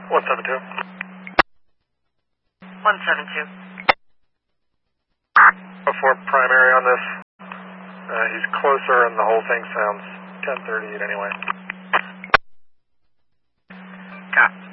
172. 172. Before primary on this. He's closer and the whole thing sounds 1038 anyway. Copy.